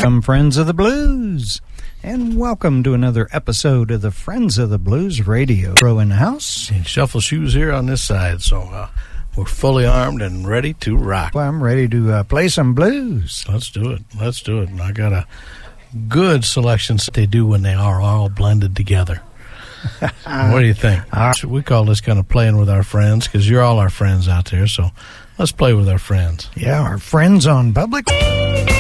Welcome, Friends of the Blues, and welcome to another episode of the Friends of the Blues Radio. Row in the house. And Shuffle Shoes here on this side, so we're fully armed and ready to rock. Well, I'm ready to play some blues. Let's do it. And I got a good selection they do when they are all blended together. What do you think? We call this kind of playing with our friends, because you're all our friends out there, so let's play with our friends. Yeah, our friends on public.